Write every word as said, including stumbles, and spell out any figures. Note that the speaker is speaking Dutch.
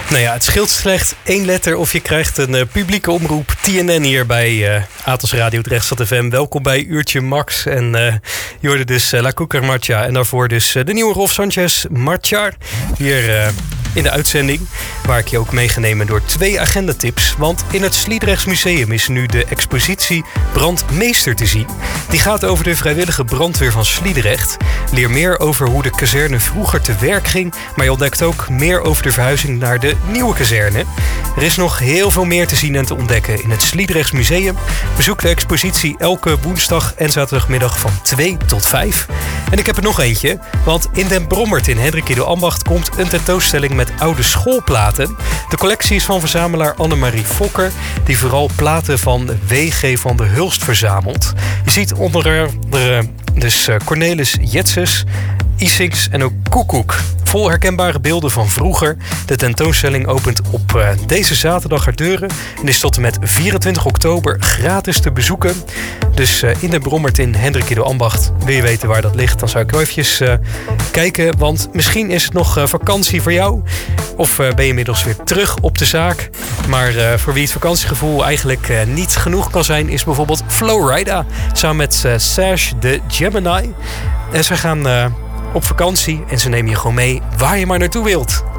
Nou ja, het scheelt slechts één letter of je krijgt een uh, publieke omroep. T N N hier bij uh, Atos Radio Drechtstad F M. Welkom bij Uurtje Max. En uh, je hoorde dus uh, La Cucaracha. En daarvoor dus uh, de nieuwe Rolf Sanchez, Marchar. Hier uh, in de uitzending. Waar ik je ook mee ga nemen door twee agendatips. Want in het Sliedrechts Museum is nu de expositie Brandmeester te zien. Die gaat over de vrijwillige brandweer van Sliedrecht. Leer meer over hoe de kazerne vroeger te werk ging. Maar je ontdekt ook meer over de verhuizing naar de nieuwe kazerne. Er is nog heel veel meer te zien en te ontdekken in het Sliedrechts Museum. Bezoek de expositie elke woensdag en zaterdagmiddag van twee tot vijf. En ik heb er nog eentje, want in Den Brommert in Hendrik Ido Ambacht komt een tentoonstelling met oude schoolplaten. De collectie is van verzamelaar Annemarie Fokker, die vooral platen van W G van de Hulst verzamelt. Je ziet onder andere dus Cornelis Jetses, Isings en ook Koekoek. Vol herkenbare beelden van vroeger. De tentoonstelling opent op uh, deze zaterdag haar deuren en is tot en met vierentwintig oktober gratis te bezoeken. Dus uh, in de Brommert in Hendrik Ido Ambacht. Wil je weten waar dat ligt, dan zou ik wel eventjes uh, kijken. Want misschien is het nog uh, vakantie voor jou. Of uh, ben je inmiddels weer terug op de zaak. Maar uh, voor wie het vakantiegevoel eigenlijk uh, niet genoeg kan zijn, is bijvoorbeeld Flowrida. Samen met uh, Sash de Gemini. En ze gaan Uh, op vakantie en ze nemen je gewoon mee waar je maar naartoe wilt.